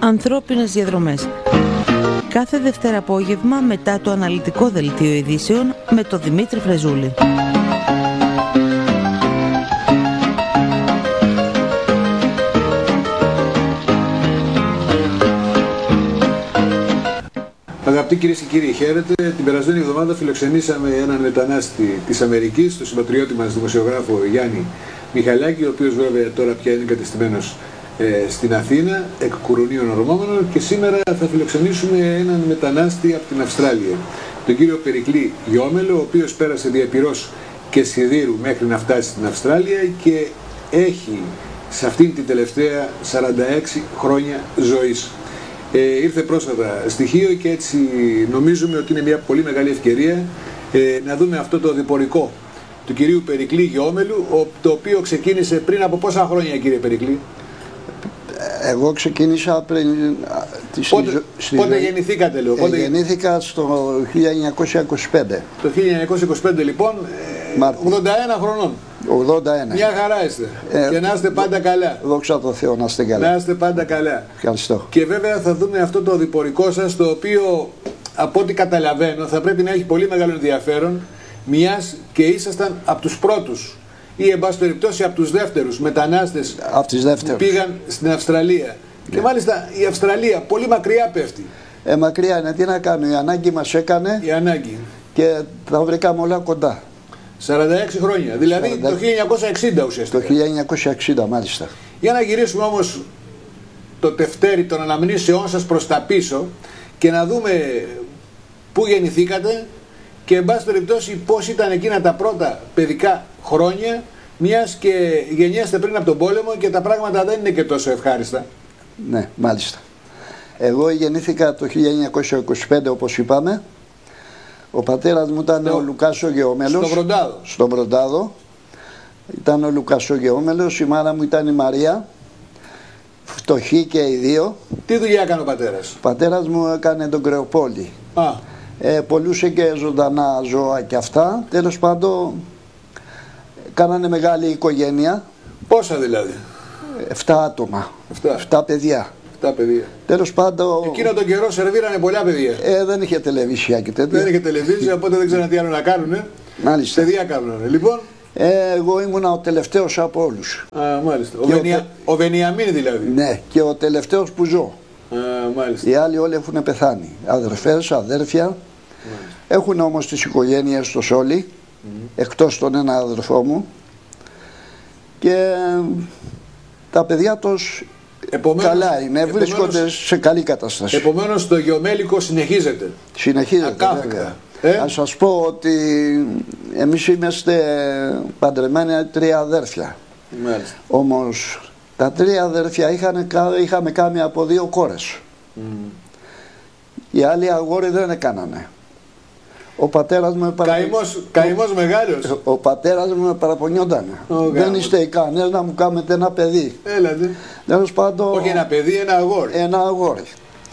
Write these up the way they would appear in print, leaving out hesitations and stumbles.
Ανθρώπινες διαδρομές. Κάθε Δευτέρα απόγευμα μετά το αναλυτικό δελτίο ειδήσεων με τον Δημήτρη Φρεζούλη. Αγαπητοί κυρίες και κύριοι, χαίρετε. Την περασμένη εβδομάδα φιλοξενήσαμε έναν μετανάστη της Αμερικής, τον συμπατριώτη μας δημοσιογράφο Γιάννη Μιχαλάκη, ο οποίος βέβαια τώρα πια είναι εγκατεστημένος στην Αθήνα, εκ Κουρουνίων ορμόμενων, και σήμερα θα φιλοξενήσουμε έναν μετανάστη από την Αυστράλια, τον κύριο Περικλή Γιόμελο, ο οποίος πέρασε δια Πυρός και Σιδήρου μέχρι να φτάσει στην Αυστράλια και έχει σε αυτήν την τελευταία 46 χρόνια ζωής. Ήρθε πρόσφατα στοιχείο και έτσι νομίζουμε ότι είναι μια πολύ μεγάλη ευκαιρία να δούμε αυτό το διπορικό του κυρίου Περικλή Γιόμελου, το οποίο ξεκίνησε πριν από πόσα χρόνια, κύριε Περικλή? Εγώ ξεκίνησα πριν... Πότε γεννηθήκατε, λέω? Γεννήθηκα στο 1925. Το 1925 λοιπόν, 81 χρονών. 81. Μια χαρά είστε. Και να είστε πάντα καλά. Δόξα τω Θεώ, να είστε καλά. Να είστε πάντα καλά. Ευχαριστώ. Και βέβαια θα δούμε αυτό το διπορικό σας, το οποίο από ό,τι καταλαβαίνω θα πρέπει να έχει πολύ μεγάλο ενδιαφέρον, μιας και ήσασταν από τους πρώτους ή εν πάση περιπτώσει από τους δεύτερους μετανάστες που πήγαν στην Αυστραλία. Ναι. Και μάλιστα η Αυστραλία πολύ μακριά πέφτει. Μακριά είναι, τι να κάνω, η ανάγκη μας έκανε. Η ανάγκη. Και τα βρήκαμε όλα κοντά. 46 χρόνια, δηλαδή 46... το 1960 ουσιαστικά. Το 1960 μάλιστα. Για να γυρίσουμε όμως το τευτέρι των αναμνήσεών σας προς τα πίσω και να δούμε πού γεννηθήκατε και εν πάση περιπτώσει πώς ήταν εκείνα τα πρώτα παιδικά χρόνια, μιας και γεννιέστε πριν από τον πόλεμο και τα πράγματα δεν είναι και τόσο ευχάριστα. Ναι, μάλιστα. Εγώ γεννήθηκα το 1925 όπως είπαμε. Ο πατέρας μου ήταν ο Λουκάς ο Γεώμελος. Στο Βροντάδο. Ήταν ο Λουκάς ο Γεώμελος, η μάνα μου ήταν η Μαρία. Φτωχοί και οι δύο. Τι δουλειά έκανε ο πατέρας? Ο πατέρας μου έκανε τον κρεοπόλη. Πολλούσε και ζωντανά ζώα και αυτά. Τέλος πάντων, κάνανε μεγάλη οικογένεια. Πόσα δηλαδή? 7 άτομα. 7 παιδιά. Τέλος πάντων. Εκείνο τον καιρό σερβίρανε πολλά παιδιά. Δεν είχε τηλεβизία και τέτοια. Δεν είχε τηλεβизία, οπότε δεν ξέρανε τι άλλο να κάνουνε. Μάλιστα. Παιδιά κάνουνε. Λοιπόν. Εγώ ήμουνα ο τελευταίος από όλους. Μάλιστα. Ο Βενιαμίν δηλαδή. Ναι, και ο τελευταίος που ζω. Μάλιστα. Οι άλλοι όλοι έχουν πεθάνει. Αδερφές, αδέρφια. Μάλιστα. Έχουν όμως τις οικογένειες τους όλοι. Εκτός τον ένα αδερφό μου. Και τα παιδιά τους καλά είναι, βρίσκονται σε καλή κατάσταση. Επομένως το γεωμέλικο συνεχίζεται. Συνεχίζεται. Ας σας πω ότι εμείς είμαστε παντρεμένοι 3 αδέρφια. Μάλιστα. Όμως τα 3 αδέρφια είχαμε κάνει από 2 κόρες. Οι άλλοι αγόρι δεν έκανανε. Ο πατέρας μου καημός μεγάλος. Ο πατέρας μου παραπονιόταν. Δεν είστε ικανές να μου κάνετε ένα παιδί. Έλατε. Τέλος πάντων. Όχι ένα παιδί, ένα αγόρι. Ένα αγόρι.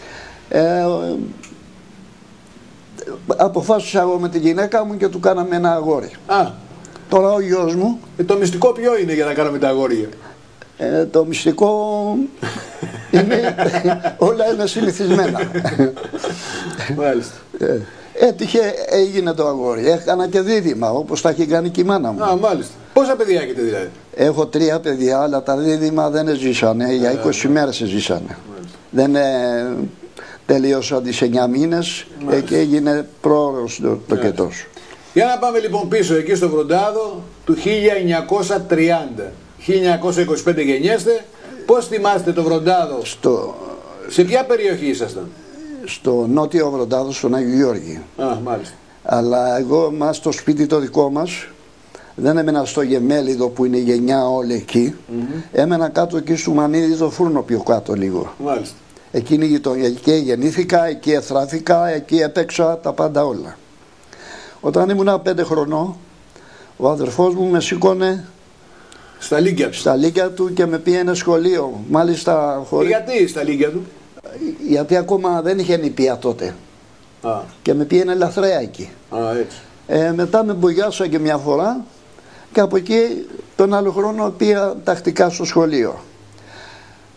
Αποφάσισα εγώ με τη γυναίκα μου και του κάναμε ένα αγόρι. Τώρα ο γιος μου. Το μυστικό ποιο είναι για να κάνουμε τα αγόρια? Το μυστικό είναι, όλα είναι συνηθισμένα. Μάλιστα. Έτυχε, έγινε το αγόρι. Έκανα και δίδυμα, όπως τα έχει κάνει και η μάνα μου. Μάλιστα. Πόσα παιδιά έχετε δηλαδή? Έχω 3 παιδιά, αλλά τα δίδυμα δεν ζήσανε. Για 20 μέρες ζήσανε. Δεν τελείωσαν τις 9 μήνες και έγινε πρόωρος το κετός. Για να πάμε λοιπόν πίσω εκεί στο Βροντάδο του 1930. 1925 γεννιέστε. Πώς θυμάστε το Βροντάδο? Σε ποια περιοχή ήσασταν? Στο νότιο Βροντάδο, στον Άγιο Γιώργη. Μάλιστα. Αλλά εγώ στο σπίτι το δικό μας δεν έμενα στο Γεμέλιδο που είναι η γενιά όλη εκεί. Έμενα κάτω εκεί στο Μανίδι, το φούρνο πιο κάτω λίγο. Μάλιστα. Εκεί γεννήθηκα, εκεί εθράφηκα, εκεί έπαιξα τα πάντα όλα. Όταν ήμουν 5 χρονών, ο αδερφός μου με σήκωνε στα λύκια του και με πήγαινε σχολείο. Μάλιστα Γιατί στα λύκια του? Γιατί ακόμα δεν είχε νηπία τότε. Και με πήγαινε λαθρέα εκεί. Έτσι. Μετά με μπογιάσα και μια φορά και από εκεί τον άλλο χρόνο πήγα τακτικά στο σχολείο.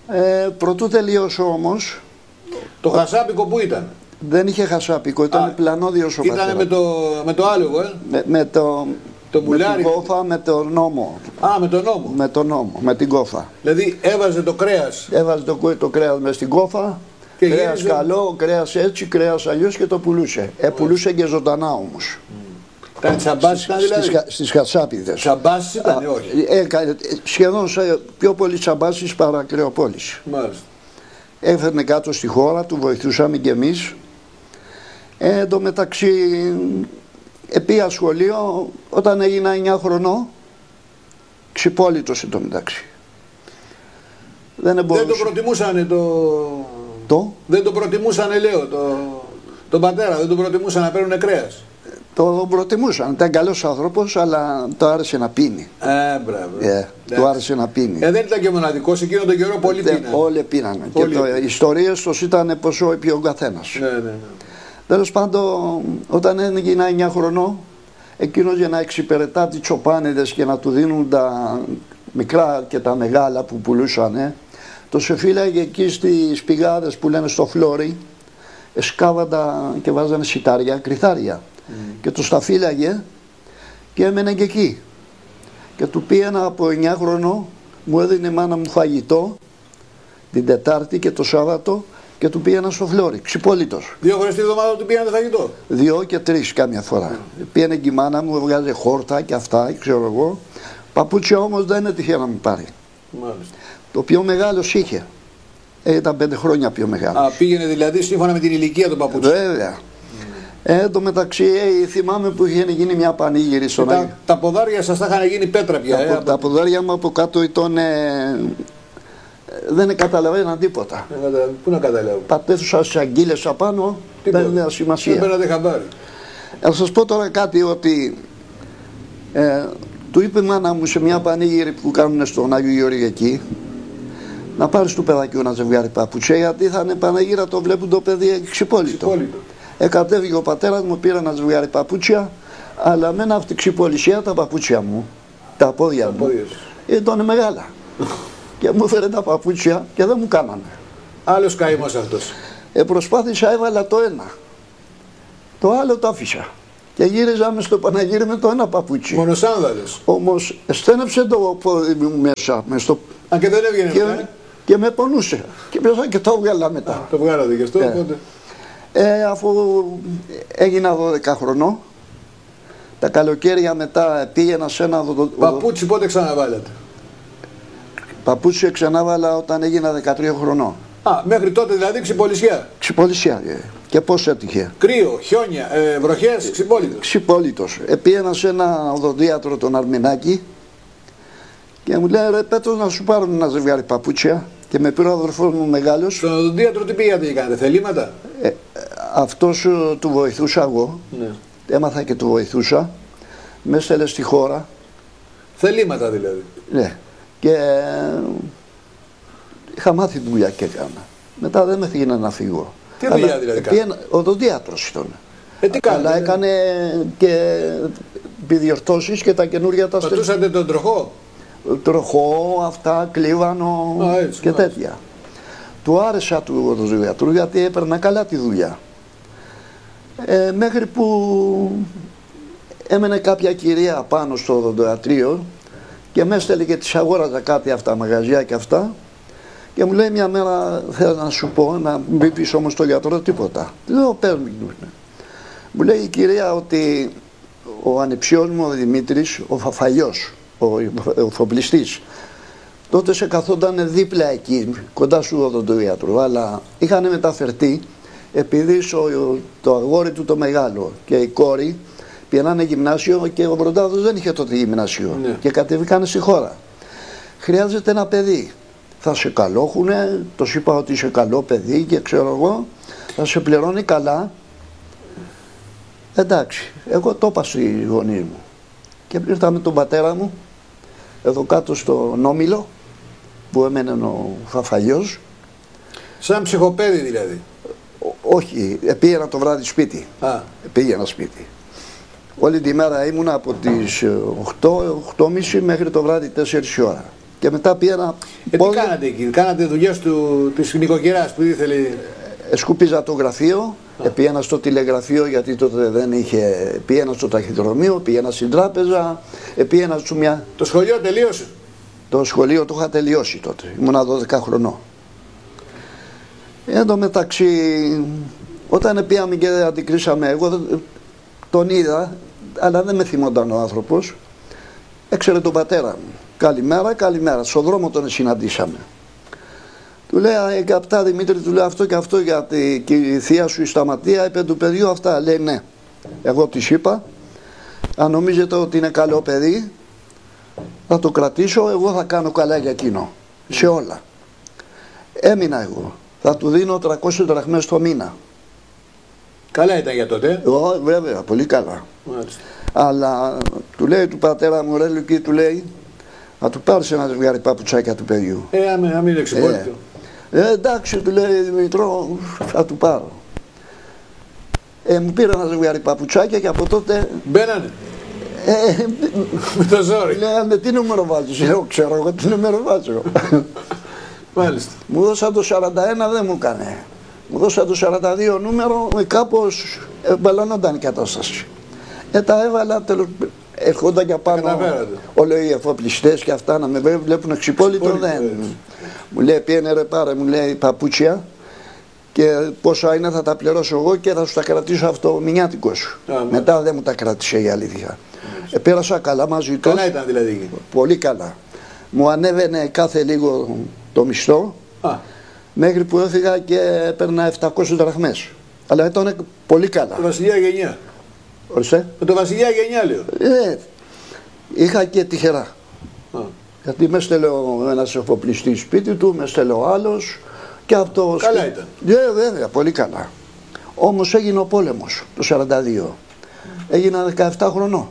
Προτού τελειώσω όμως. Το χασάπικο που ήταν? Δεν είχε χασάπικο, ήταν πλανόδιος ο πατέρας. Ήταν με το άλογο, με μουλάρι. την κόφα, με τον νόμο. Α, με τον νόμο. Με τον νόμο, με την κόφα. Δηλαδή έβαζε το κρέας. Έβαζε το κρέας μες στην κόφα. Και κρέας γύριζε... καλό, κρέας έτσι, κρέας αλλιώς και το πουλούσε. Πουλούσε και ζωντανά όμως. Ήταν τσαμπάσεις δηλαδή? Στις χασάπιδες. Τσαμπάσεις ήταν, όχι? Σχεδόν πιο πολύ τσαμπάσεις παρά κρεοπόληση. Μάλιστα. Έφερνε κάτω στη χώρα, του βοηθούσαμε κι εμείς. Εν τω μεταξύ, πήγα σχολείο όταν έγινα 9 χρονών, ξυπόλυτος εν τω μεταξύ. Δεν το προτιμούσανε Δεν το προτιμούσανε, λέω, τον πατέρα, δεν το προτιμούσαν να παίρνουν κρέας. Το προτιμούσαν, ήταν καλός άνθρωπος, αλλά το άρεσε να πίνει. Μπράβο. Το άρεσε να πίνει. Δεν ήταν και μοναδικός, εκείνο τον καιρό πολλοί πίνανε. Όλοι πίνανε. Και οι ιστορίες τους ήταν πόσο ήπιε ο καθένας. Ναι. Τέλος πάντων, όταν έγινα 9 χρονών, εκείνος για να εξυπηρετά τις τσοπάνιδες και να του δίνουν τα μικρά και τα μεγάλα που πουλούσαν, το σε φύλαγε εκεί στις πηγάδες που λένε στο φλόρι, σκάβαντα και βάζανε σιτάρια, κρυθάρια. Και τους τα φύλαγε και έμενε και εκεί. Και του πήγαινα από 9 χρονών, μου έδινε η μάνα μου φαγητό την Τετάρτη και το Σάββατο και του πήγαινα στο φλόρι, ξυπόλυτος. 2 φορές τη βδομάδα του πήγαινε φαγητό? 2 και 3 κάμια φορά. Πήγαινε και η μάνα μου, έβγαζε χόρτα και αυτά, ξέρω εγώ. Παπούτσια όμως δεν έτυχε να μου πάρει. Μάλιστα. Το πιο μεγάλος είχε. Ήταν 5 χρόνια πιο μεγάλος. Πήγαινε δηλαδή σύμφωνα με την ηλικία του παπούτσι. Βέβαια. Εν τω μεταξύ, θυμάμαι που είχε γίνει μια πανήγυρη στον Άγιο. Τα ποδάρια σας τα είχαν γίνει πέτρα πια. Τα ποδάρια μου από κάτω ήταν. Δεν καταλαβαίναν τίποτα. Πού να καταλάβω? Πατέθουσα στις αγκύλες απάνω, δεν έδινε σημασία. Δεν πέρατε χαμπάρι. Θα σας πω τώρα κάτι, ότι του είπε η μάνα μου σε μια πανήγυρη που κάνουν στον Άγιο Γεώργιο εκεί, να πάρεις του παιδακιού ένα ζευγάρι παπούτσια, γιατί θα είναι πανηγύρα, το βλέπουν το παιδί ξυπόλυτο. Κατέβηκε ο πατέρας μου, πήρα ένα ζευγάρι παπούτσια, αλλά με ένα αυτή ξυπολισία τα παπούτσια μου, τα πόδια μου, ήταν μεγάλα. Και μου έφερε τα παπούτσια και δεν μου κάνανε. Άλλος καημός αυτός. Προσπάθησα, έβαλα το ένα. Το άλλο το άφησα. Και γύριζα μες στο Παναγύρι με το ένα παπούτσι. Μονοσάνδαλος. Όμως στένεψε το πόδι μου μέσα. Και δεν έβγαινε και με πονούσε. Και πέσα και το έβγαλα μετά. Το βγάλατε και αυτό, οπότε. Αφού έγινα 12 χρονών, τα καλοκαίρια μετά πήγαινα σε ένα... Παπούτσι πότε ξαναβάλατε? Παπούτσι ξανάβαλα όταν έγινα 13 χρονών. Μέχρι τότε δηλαδή ξυπολισιά. Ξυπολισιά. Και πώς έτυχε? Κρύο, χιόνια, βροχές, ξυπόλυτος. Ξυπόλυτος. Πήγαινα σε ένα οδοντίατρο τον Αρμινάκη και μου λέει, ρε Πέτρος, να σου πάρουν ένα ζευγάρι παπούτσια. Και με πήρε ο αδερφός μου μεγάλος. Στον οδοντίατρο τι πήγατε και κάνετε, θελήματα? Αυτός του βοηθούσα εγώ. Ναι. Έμαθα και του βοηθούσα. Με έστελε στη χώρα. Θελήματα δηλαδή. Ναι. Και είχα μάθει δουλειά και έκανα. Μετά δεν με πήγαινε να φύγω. Τι δουλειά δηλαδή έκανε? Οδοντίατρος ήταν. Τι κάνει? Αλλά έκανε και επιδιορθώσεις και τα καινούργια τα στέλνει. Πατούσατε τον τροχό? Τροχό, αυτά, κλίβανο και τέτοια. Του άρεσα του οδοντιατρού γιατί έπαιρνα καλά τη δουλειά. Μέχρι που έμενε κάποια κυρία πάνω στο οδοντιατρίο και με έστελε και της αγόραζα κάτι αυτά, μαγαζιά και αυτά, και μου λέει μια μέρα, θέλω να σου πω, να μην πεις όμως στο γιατρό τίποτα. Λέω, παίρνει. Μου λέει η κυρία ότι ο ανιψιός μου ο Δημήτρης, ο Φαφαλιός, ο φοπλιστής, τότε σε καθόταν δίπλα εκεί, κοντά στο οδοντίατρο, αλλά είχαν μεταφερθεί επειδή το αγόρι του το μεγάλο και η κόρη πήγαιναν γυμνάσιο και ο Βροντάδος δεν είχε τότε γυμνάσιο, ναι, και κατεβήκαν στη χώρα. Χρειάζεται ένα παιδί. Θα σε καλόχουνε, το είπα ότι είσαι καλό παιδί και ξέρω εγώ, θα σε πληρώνει καλά. Εντάξει, εγώ το είπα στη γονείς μου. Και ήρθα με τον πατέρα μου, εδώ κάτω στο Νόμιλο, που έμενε ο Φαφαλιός. Σαν ψυχοπαίδι δηλαδή? Όχι, πήγαινα το βράδυ σπίτι. Πήγαινα σπίτι. Όλη τη μέρα ήμουνα από τις 8.30 μέχρι το βράδυ 4 ώρα. Και μετά πήγαινα. Τι κάνατε εκεί, κάνατε δουλειές της νοικοκυράς που ήθελε. Σκούπιζα το γραφείο, πήγαινα στο τηλεγραφείο γιατί τότε δεν είχε. Πήγαινα στο ταχυδρομείο, πήγαινα στην τράπεζα, πήγαινα στο μια. Το σχολείο τελείωσε. Το σχολείο το είχα τελειώσει τότε. Ήμουνα 12 χρονών. Εν τω μεταξύ, όταν πήγαμε και αντικρίσαμε, εγώ τον είδα, αλλά δεν με θυμόταν ο άνθρωπος. Έξερε τον πατέρα μου. Καλημέρα, καλημέρα. Στον δρόμο τον συναντήσαμε. Του λέει, καπτά Δημήτρη, του λέει αυτό και αυτό γιατί και η θεία σου η Σταματία είπε του παιδιού αυτά. Λέει ναι. Εγώ της είπα, αν νομίζετε ότι είναι καλό παιδί, θα το κρατήσω, εγώ θα κάνω καλά για εκείνο. Σε όλα. Έμεινα εγώ. Θα του δίνω 300 δραχμές το μήνα. Καλά ήταν για τότε. Βέβαια, πολύ καλά. Μάλιστα. Αλλά του λέει του πατέρα μου, ρε Λουκί, του λέει, θα του πάρεις ένα ζευγάρι παπουτσάκια του παιδιού. Αν μην εξυπόλυτο. Εντάξει, του λέει Δημητρό, θα του πάρω. Μου πήρε ένα ζευγάρι παπουτσάκια και από τότε. Μπαίνανε. Με το ζόρι. Λέγανε τι νούμερο βάζεις. Εγώ ξέρω εγώ τι νούμερο βάζω. Μάλιστα. Μου δώσα το 41, δεν μου έκανε. Μου δώσα το 42 νούμερο, κάπως μπαλωνόταν η κατάσταση. Τα έβαλα, ερχόνταν και πάνω όλοι οι εφοπλιστές και αυτά να με βλέπουν εξυπόλυτο, δεν. Μου λέει πήγαινε ρε πάρε, μου λέει παπούτσια και πόσα είναι θα τα πληρώσω εγώ και θα σου τα κρατήσω αυτομηνιάτικο σου. Μετά δεν μου τα κράτησε η αλήθεια. Πέρασα καλά μαζί του. Καλά ήταν δηλαδή. Πολύ καλά. Μου ανέβαινε κάθε λίγο το μισθό μέχρι που έφυγα και έπαιρνα 700 δραχμές. Αλλά ήταν πολύ καλά. Το Βασιλιά γενιά. Ορίστε. Με το Βασιλιά γενιά λέω. Είχα και τυχερά. Γιατί με στέλνε ένας εφοπλιστής σπίτι του, με στέλνε ο άλλος και αυτό. Καλά ήταν. Βέβαια, πολύ καλά. Όμως έγινε ο πόλεμος το 42. Έγινα 17 χρονών.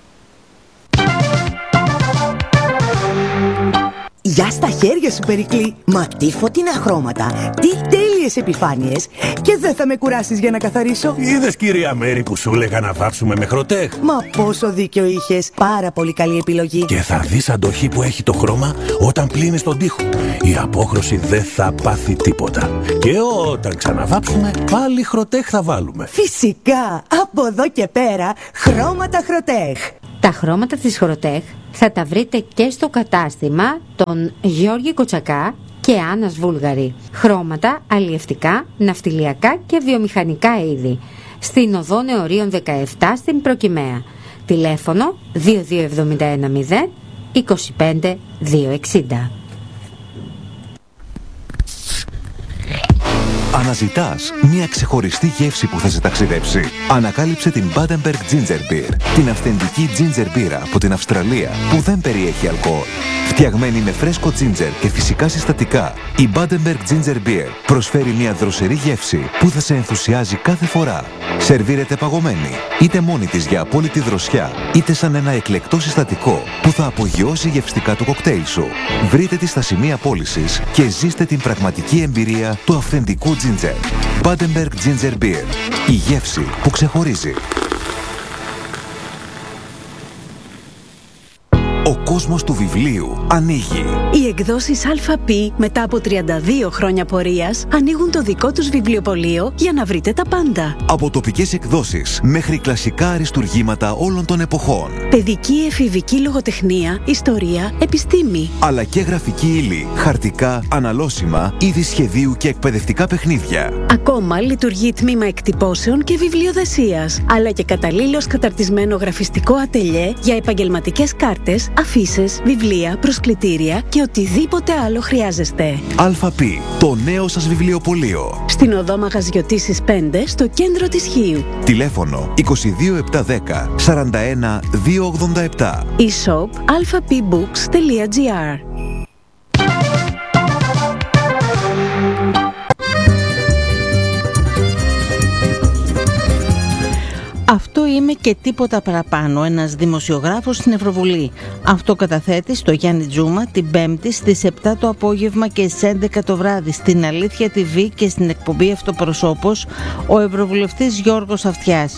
Γεια στα χέρια σου, Περικλή! Μα τι φωτεινά χρώματα, τι τέλειες επιφάνειες! Και δεν θα με κουράσεις για να καθαρίσω. Είδες, κυρία Μέρη, που σου έλεγα να βάψουμε με Χροτέχ. Μα πόσο δίκιο είχες! Πάρα πολύ καλή επιλογή. Και θα δεις αντοχή που έχει το χρώμα όταν πλύνεις τον τοίχο. Η απόχρωση δεν θα πάθει τίποτα. Και όταν ξαναβάψουμε, πάλι Χροτέχ θα βάλουμε. Φυσικά! Από εδώ και πέρα, χρώματα Χροτέχ. Τα χρώματα της Χροτέχ θα τα βρείτε και στο κατάστημα των Γιώργη Κοτσακά και Άννας Βούλγαρη. Χρώματα αλλιευτικά, ναυτιλιακά και βιομηχανικά είδη. Στην οδό Νεωρίων 17 στην Προκυμαία. Τηλέφωνο 22710 25 260. Αναζητάς μια ξεχωριστή γεύση που θα σε ταξιδέψει? Ανακάλυψε την Badenberg Ginger Beer, την αυθεντική ginger μπύρα από την Αυστραλία που δεν περιέχει αλκοόλ. Φτιαγμένη με φρέσκο ginger και φυσικά συστατικά, η Badenberg Ginger Beer προσφέρει μια δροσερή γεύση που θα σε ενθουσιάζει κάθε φορά. Σερβίρεται παγωμένη, είτε μόνη της για απόλυτη δροσιά, είτε σαν ένα εκλεκτό συστατικό που θα απογειώσει γευστικά το κοκτέιλ σου. Βρείτε τη στα σημεία πώλησης και ζήστε την πραγματική εμπειρία του αυθεντικού ginger. Badenberg Ginger Beer. Η γεύση που ξεχωρίζει. Ο κόσμος του βιβλίου ανοίγει. Οι εκδόσεις ΑΠ μετά από 32 χρόνια πορείας ανοίγουν το δικό τους βιβλιοπωλείο για να βρείτε τα πάντα. Από τοπικές εκδόσεις μέχρι κλασικά αριστουργήματα όλων των εποχών. Παιδική, εφηβική λογοτεχνία, ιστορία, επιστήμη. Αλλά και γραφική ύλη, χαρτικά, αναλώσιμα, είδη σχεδίου και εκπαιδευτικά παιχνίδια. Ακόμα λειτουργεί τμήμα εκτυπώσεων και βιβλιοδεσίας. Αλλά και καταλήλως καταρτισμένο γραφιστικό ατελιέ για επαγγελματικές κάρτες, αφίσες, βιβλία, προσκλητήρια και οτιδήποτε άλλο χρειάζεστε. ΑΠ, το νέο σας βιβλιοπωλείο. Στην οδό Μαγαζιωτήσης 5, στο κέντρο της Χίου. Τηλέφωνο 22710 41 287. E-shop alphapbooks.gr. Αυτό είμαι και τίποτα παραπάνω, ένας δημοσιογράφος στην Ευρωβουλή. Αυτό καταθέτει στο Γιάννη Τζούμα την Πέμπτη στις 7 το απόγευμα και στις 11 το βράδυ στην Αλήθεια TV και στην εκπομπή Αυτοπροσώπος ο Ευρωβουλευτής Γιώργος Αυτιάς.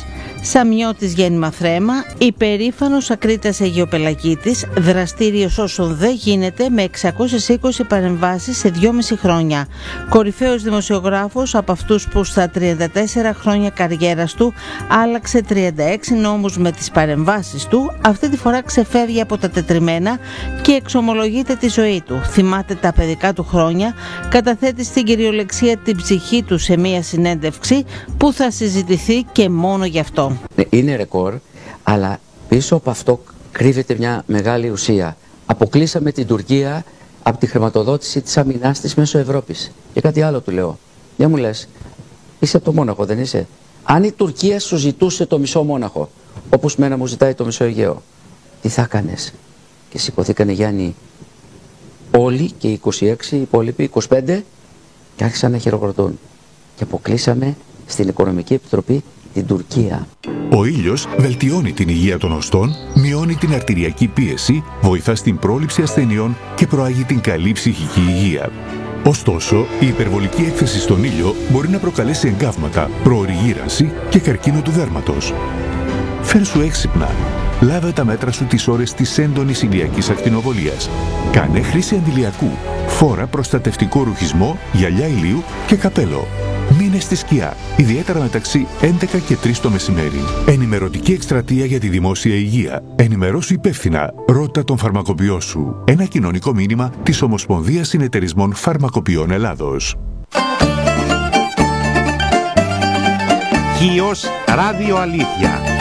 Σαμιώτης γέννημα Θρέμα, υπερήφανος ακρίτας Αιγιοπελαγίτης, δραστήριος όσων δεν γίνεται με 620 παρεμβάσεις σε 2,5 χρόνια. Κορυφαίος δημοσιογράφος από αυτούς που στα 34 χρόνια καριέρας του άλλαξε 36 νόμους με τις παρεμβάσεις του, αυτή τη φορά ξεφεύγει από τα τετριμένα και εξομολογείται τη ζωή του. Θυμάται τα παιδικά του χρόνια, καταθέτει στην κυριολεξία την ψυχή του σε μία συνέντευξη που θα συζητηθεί και μόνο γι' αυτό. Είναι ρεκόρ, αλλά πίσω από αυτό κρύβεται μια μεγάλη ουσία. Αποκλείσαμε την Τουρκία από τη χρηματοδότηση της αμυνάς της μέσω Ευρώπης. Και κάτι άλλο του λέω. Δεν μου λες, είσαι από το Μόναχο, δεν είσαι? Αν η Τουρκία σου ζητούσε το μισό Μόναχο, όπως μένα μου ζητάει το μισό Αιγαίο, τι θα έκανες? Και σηκωθήκανε, Γιάννη, όλοι και οι 26, οι υπόλοιποι 25, και άρχισαν να χειροκροτούν. Και αποκλείσαμε στην Οικονομική Επιτροπή την Τουρκία. Ο ήλιος βελτιώνει την υγεία των οστών, μειώνει την αρτηριακή πίεση, βοηθά στην πρόληψη ασθενειών και προάγει την καλή ψυχική υγεία. Ωστόσο, η υπερβολική έκθεση στον ήλιο μπορεί να προκαλέσει εγκάβματα, προωρή γύρανση και καρκίνο του δέρματος. Φέρσου έξυπνα. Λάβε τα μέτρα σου τις ώρες της έντονης ηλιακής ακτινοβολίας. Κάνε χρήση αντιλιακού. Φόρα προστατευτικό ρουχισμό, γυαλιά ηλίου και καπέλο. Μείνε στη σκιά, ιδιαίτερα μεταξύ 11 και 3 το μεσημέρι. Ενημερωτική εκστρατεία για τη δημόσια υγεία. Ενημερώσου υπεύθυνα. Ρώτα τον φαρμακοποιό σου. Ένα κοινωνικό μήνυμα της Ομοσπονδίας Συνεταιρισμών Φαρμακοποιών Ελλάδος. Χίος Ράδιο Αλήθεια.